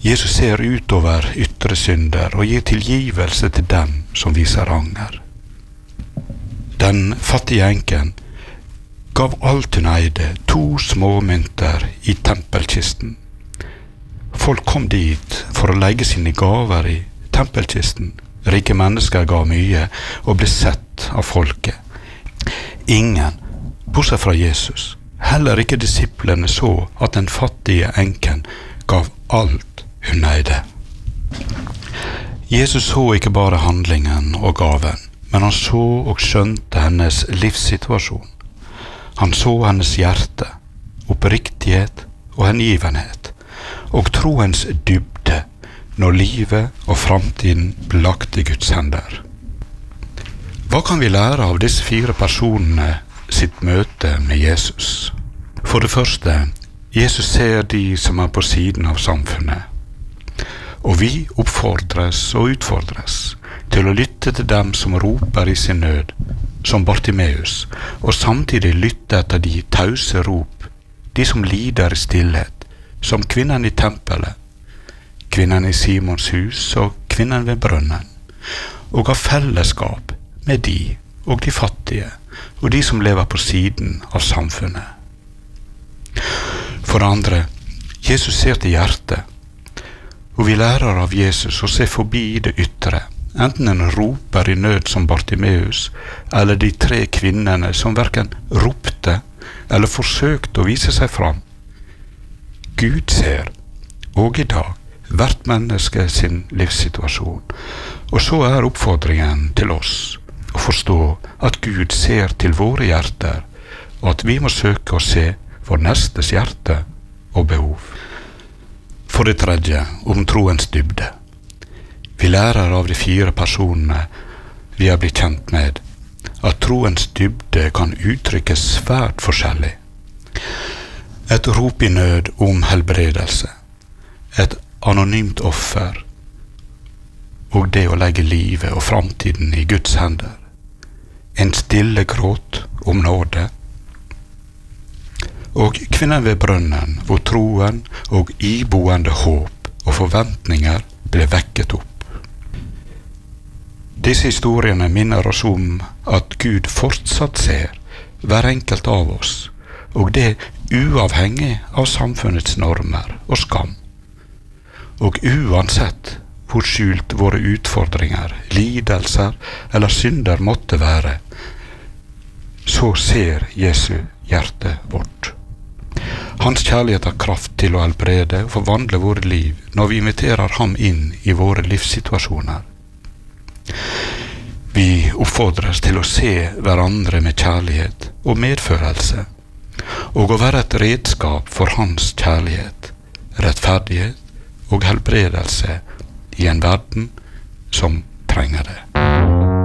Jesus ser utover ytre synder og gir tilgivelse til dem som viser anger. Den fattige enken gav alt hun eide, 2 små mynter i tempelkisten. Folk kom dit for å legge sine gaver i tempelkisten. Rike mennesker ga mye og ble sett av folket. Ingen, bortsett fra Jesus, heller ikke disiplene, så at den fattige enken gav alt hun eide. Jesus så ikke bare handlingen og gaven, men han så og skjønte hennes livssituasjon. Han så hennes hjerte, oppriktighet og hengivenhet, og troens dybde når livet og framtiden ble lagt i Guds hender. Hva kan vi lære av disse 4 personene sitt møte med Jesus? For det første, Jesus ser de som er på siden av samfunnet. Og vi oppfordres og utfordres til å lytte til dem som roper i sin nød, som Bartimeus, og samtidig lytte etter de tause rop, de som lider i stillhet, som kvinnen i tempelet, kvinnen i Simons hus og kvinnen ved brønnen, og av fellesskap med de og de fattige, og de som lever på siden av samfunnet. For det andre, Jesus ser til hjertet, og vi lærer av Jesus å se forbi det ytre, enten en roper i nød som Bartimeus, eller de 3 kvinnene som hverken ropte eller forsøkte å vise seg fram. Gud ser, og i dag, hvert menneske sin livssituasjon, og så er oppfordringen til oss å forstå at Gud ser til våre hjerter, og at vi må søke å se vår nestes hjerte og behov. For det tredje, om troens dybde. Vi lærer av de 4 personene vi har blitt kjent med, at troens dybde kan uttrykkes svært forskjellig. Et rop i nød om helbredelse, et anonymt offer, og det å legge livet og framtiden i Guds hender. En stille gråt om nåde, og kvinnen ved brønnen, hvor troen og iboende håp og forventninger ble vekket opp. Disse historiene minner oss om at Gud fortsatt ser hver enkelt av oss, og det uavhengig av samfunnets normer og skam. Og uansett hvor skjult våre utfordringer, lidelser eller synder måtte være, så ser Jesu hjerte vårt. Hans kjærlighet har kraft til å helbrede og forvandle våre liv når vi inviterer ham inn i våre livssituasjoner. Vi oppfordres til å se hverandre med kjærlighet og medfølelse, og å være et redskap for hans kjærlighet, rettferdighet og helbredelse i en verden som trenger det.